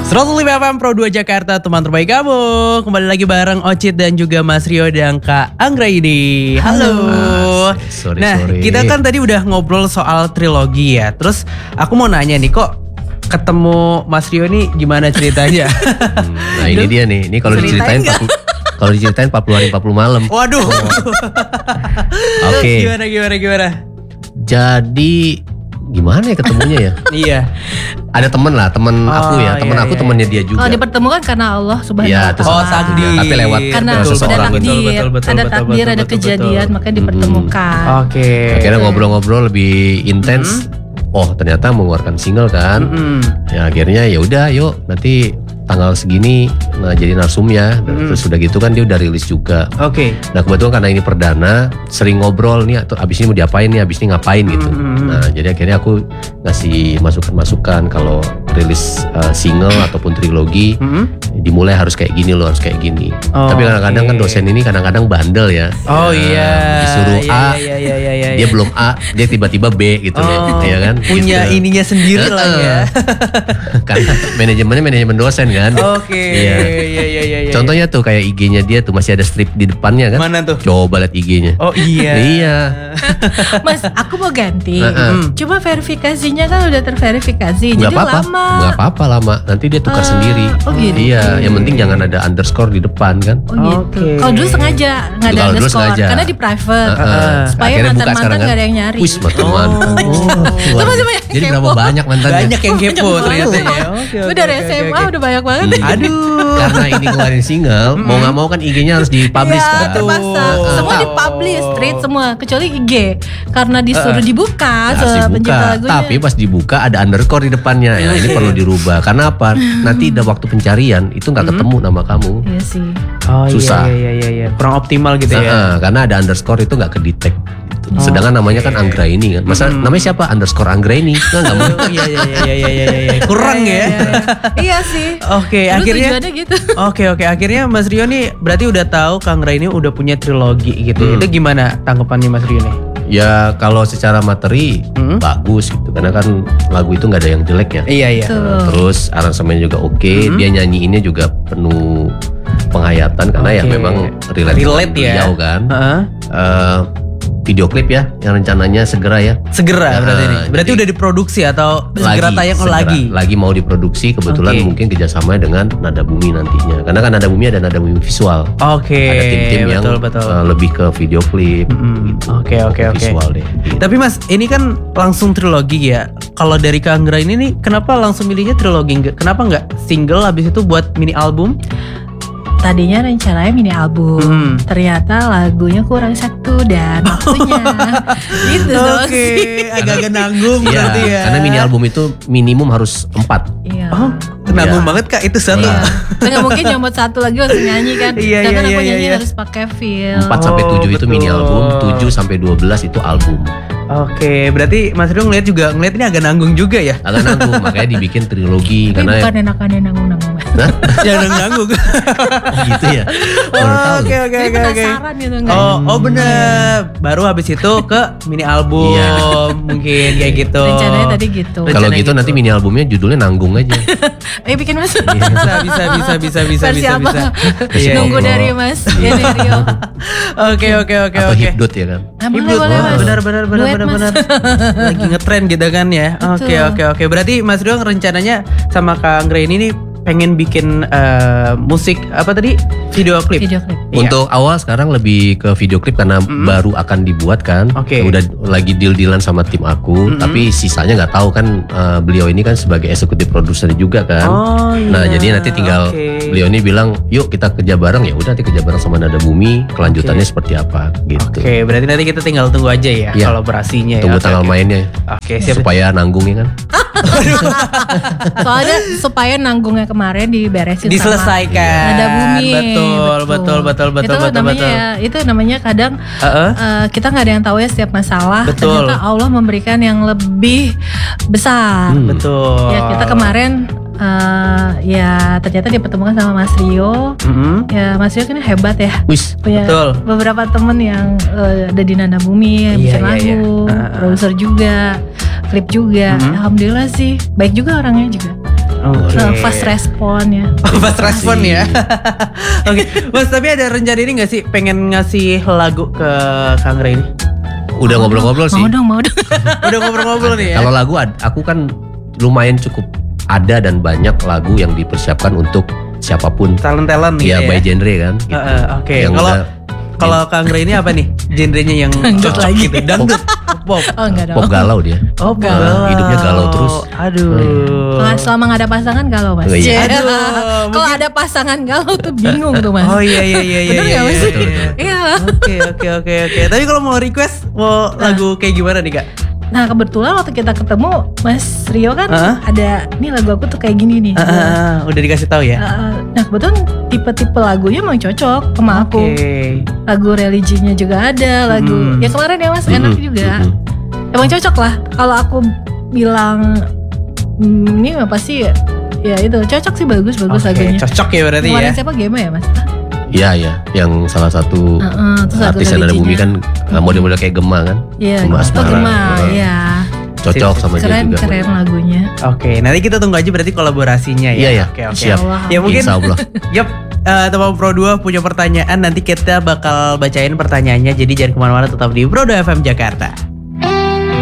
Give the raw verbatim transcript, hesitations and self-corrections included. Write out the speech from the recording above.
seratus lima F M Pro dua Jakarta, teman terbaik kamu. Kembali lagi bareng Ocit dan juga Mas Rio dan Kak Anggra ini. Halo. Mas, sorry, nah, sorry. kita kan tadi udah ngobrol soal trilogi ya. Terus aku mau nanya nih, kok ketemu Mas Rio nih gimana ceritanya? Hmm, nah ini dia nih. Ini kalau diceritain kalau diceritain empat puluh hari empat puluh malam. Waduh. Oh. Oke. Okay. Gimana gimana gimana? Jadi gimana ya ketemunya ya? Iya. Ada temen lah, temen Oh, aku ya, temen iya, aku iya. temennya dia juga. Kalau dipertemukan karena Allah subhanahu Iya, wa terus Oh, ta'ala. takdir. Tapi lewat Karena betul, ada seseorang. takdir, Betul, betul, betul, ada betul, takdir, betul, ada betul, kejadian, betul. makanya dipertemukan. Oke. Akhirnya ngobrol-ngobrol lebih intens. Oh ternyata mengeluarkan single kan. Mm-mm. Ya akhirnya ya udah, yuk nanti tanggal segini nah jadi narsum ya. Mm. Terus udah gitu kan dia udah rilis juga. Oke. Nah kebetulan karena ini perdana, sering ngobrol nih atau abis ini mau diapain nih, abis ini ngapain gitu. Mm-hmm. Nah jadi akhirnya aku ngasih masukan-masukan kalau rilis uh, single ataupun trilogi Mm-hmm. dimulai harus kayak gini loh, harus kayak gini. Oh, Tapi kadang-kadang oke. kan dosen ini kadang-kadang bandel ya. Oh Ya, iya. disuruh Iya, A, iya, iya, iya, iya, dia iya. belum A, dia tiba-tiba B gitu loh, ya kan? Punya Gitu. ininya sendiri lah ya. Karena manajemennya manajemen dosen kan. Oke. Iya. Iya iya iya iya. Contohnya tuh kayak I G-nya dia tuh masih ada strip di depannya kan. Mana tuh? Coba lihat I G-nya. Oh iya. Iya. Mas, aku mau ganti. Heeh. Cuma verifikasinya kan udah terverifikasi, Nggak jadi apa-apa, lama. nggak apa-apa lama. Nanti dia tukar Ah, sendiri. oh gitu. Iya, yang penting jangan ada underscore di depan kan. Oh gitu. Oke. Kalau dulu sengaja nggak ada Kalau dulu underscore, sengaja. karena di private. Heeh. Supaya Akhirnya buka mantan-mantan sekarang kan. nggak ada yang nyari. Wis mantan-mantan. Oh. Oh, Itu masih banyak jadi yang berapa kepo. banyak mantannya? Banyak yang kepo ternyata ya. Oke, Gue oke, dari oke, S M A oke. udah banyak banget. Hmm. Aduh. Karena ini keluarin single, mau nggak mau kan I G-nya harus dipublish Iya, kan. terpaksa. Betul. Semua dipublish straight semua, kecuali I G. Karena disuruh dibuka, Harus se- dibuka, pencipta lagunya. tapi pas dibuka ada underscore di depannya. Ya, ini perlu dirubah. Karena apa? Nanti ada waktu pencarian itu nggak ketemu nama kamu. Iya sih. Oh Susah. iya iya iya iya. Kurang optimal gitu ya. Nah, karena ada underscore itu nggak kedetek. Gitu. Sedangkan namanya kan Anggra ini kan. Masa namanya siapa? Underscore Anggra ini? Nggak nggak mau. Oh iya iya iya iya iya iya, iya. Kurang Iya, ya. iya, iya. Iya sih. Oke, Dulu akhirnya tujuannya gitu. Oke oke akhirnya Mas Rio nih berarti udah tahu Kang Ray ini udah punya trilogi gitu. Hmm. Itu gimana tanggapannya Mas Rio nih? Ya kalau secara materi Hmm? bagus gitu. Karena kan lagu itu nggak ada yang jelek ya. Iya iya. Tuh. Nah, terus aransemennya juga oke. Hmm. Dia nyanyiinnya juga penuh penghayatan karena ya Oke. memang relate, Relate dengan ya. beliau kan. Heeh. Eh, video klip ya yang rencananya segera ya. Segera Nah, berarti ini. Berarti jadi- udah diproduksi atau segera tayang oh, segera. lagi? Lagi mau diproduksi kebetulan Oke. mungkin kerjasama dengan Nada Bumi nantinya. Karena kan Nada Bumi ada Nada Bumi visual. Oke. Ada tim-tim yang betul betul. eh, lebih ke video klip. Mm-mm. gitu. Oke, oke, Ke oke. Visual deh. gitu. Tapi Mas, ini kan langsung trilogi ya. Kalau dari Kang Ray ini nih, kenapa langsung milihnya trilogi? Nggak- Kenapa nggak single habis itu buat mini album? Tadinya rencananya mini album, Hmm. ternyata lagunya kurang satu dan waktunya. Gitu doang Oke, sih. agak-agak nanggung Iya, berarti ya. karena mini album itu minimum harus empat. Iya. Oh, nanggung Iya. banget Kak itu satu. Iya. Kan nggak mungkin nyomot satu lagi langsung nyanyi kan. Iya, Karena iya, aku iya, nyanyi iya. harus pakai feel. empat sampai Oh, tujuh itu mini betul. album, tujuh sampai dua belas itu album. Oke, berarti Mas Rio ngeliat juga ngeliat ini agak nanggung juga ya. Agak nanggung, makanya dibikin trilogi Tapi karena bukan enakan nanggung-nanggung. Nah, Jangan nanggung. oh gitu ya. Baru tahu. Oke loh. oke Jadi oke oke. penasaran gitu enggak? Oh, oh bener. Baru habis itu ke mini album Iya. mungkin kayak gitu. Rencananya tadi gitu. Rencana Kalau gitu gitu. nanti mini albumnya judulnya Nanggung aja. Ayo bikin mas. bisa bisa bisa bisa bisa bisa Versi bisa apa? bisa. Iya, Nunggu iya. dari mas Gene Rio. Oke oke oke Atau oke. Hipdot ya kan. Nah, boleh Hibdut. boleh Oh, mas. benar benar benar Duet, benar Mas. benar. Lagi ngetren gitu kan ya. Oke Betul. oke oke. Berarti Mas Rio rencananya sama Kang Ray ini nih pengen bikin eh, musik apa tadi? Video klip. Video klip. Iya. Untuk awal sekarang lebih ke video klip karena baru akan dibuat kan. Oke. Udah lagi deal-dealan sama tim aku. Mm-mm. Tapi sisanya nggak tahu kan eh, beliau ini kan sebagai eksekutif produser juga kan. Oh iya. Nah jadi nanti tinggal Oke. beliau ini bilang yuk kita kerja bareng, ya udah nanti kerja bareng sama Nada Bumi. Kelanjutannya Oke. seperti apa gitu. Oke, berarti nanti kita tinggal tunggu aja ya Iya. kolaborasinya ya. Tunggu Oke, tanggal oke. mainnya Oke, siap. supaya nanggung ya kan. Soalnya supaya nanggungnya kemarin diberesin Diselesaikan. sama Nada Bumi. Betul, betul, betul, betul, itu betul, namanya betul. ya, itu namanya kadang Heeh. eh, kita nggak ada yang tahu ya setiap masalah. Betul. Ternyata Allah memberikan yang lebih besar. Hmm. Betul. Ya kita kemarin eh, ya ternyata dipertemukan sama Mas Rio. Mm-mm. Ya Mas Rio kan hebat ya. Wis. Punya Betul. beberapa temen yang eh, ada di Nada Bumi, yang Iya, bikin iya, lagu, iya. Ah, ah. produser juga, klip juga. Mhm. Alhamdulillah sih, baik juga orangnya juga. Oke. Uh, fast respon ya. Fast respon ya. Oke, Mas, tapi ada rencana ini gak sih pengen ngasih lagu ke Kang Ray ini? Udah ngobrol-ngobrol sih. Mau dong, mau dong. Udah ngobrol-ngobrol nih ya. Kalau lagu ad- aku kan lumayan cukup ada dan banyak lagu yang dipersiapkan untuk siapapun. Talent-talent nih Ya, ya. by genre kan. Gitu. Uh, uh, Oke, Yang kalau udah- kalau Kang Ray ini apa nih? Genrenya yang Dangdut cocok lagi. gitu. Dangdut, pop. Oh enggak dong. Pop galau dia. Oh, galau. Hidupnya galau terus. Aduh. Kalau selama gak ada pasangan galau mas. Oh, iya. Aduh, Aduh, kalau ada pasangan galau tuh bingung tuh mas. Oh iya iya iya iya. Bener iya, gak mas? iya, iya. Iya. Oke oke oke oke. Tapi kalau mau request mau lagu kayak gimana nih Kak? Nah kebetulan waktu kita ketemu Mas Rio kan Uh-huh. ada nih lagu aku tuh kayak gini nih. Ah, ah, ah, udah dikasih tahu ya. Uh, nah kebetulan tipe-tipe lagunya emang cocok sama aku. Oke. Lagu religinya juga ada, lagu Hmm. ya kemarin ya mas enak Mhm, juga. mhm. Emang cocok lah. Kalau aku bilang hmm, ini mah pasti ya, ya itu cocok sih bagus bagus Oke, lagunya. cocok ya berarti Kemarin ya. siapa Gema ya mas? Iya ya, yang salah satu Uh-uh, terus lagu artis yang ada bumi religinya. kan uh, model-model kayak Gema kan. Iya, Gema oh, Asmara. Gema, Uh, ya. Cocok Sip, sama dia Keren juga. keren lagunya. Oke, nanti kita tunggu aja berarti kolaborasinya ya. Iya ya, Oke oke. siap. Allah. Ya mungkin Insya Allah. Yap, eh, teman Pro dua punya pertanyaan, nanti kita bakal bacain pertanyaannya. Jadi jangan kemana-mana, tetap di Pro dua F M Jakarta.